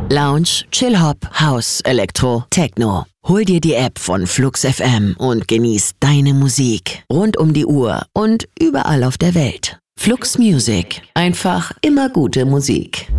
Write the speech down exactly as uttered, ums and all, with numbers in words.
Lounge, Chill-Hop, House, Elektro, Techno. Hol dir die App von Flux F M und genieß deine Musik rund um die Uhr und überall auf der Welt. Flux Music. Einfach immer gute Musik.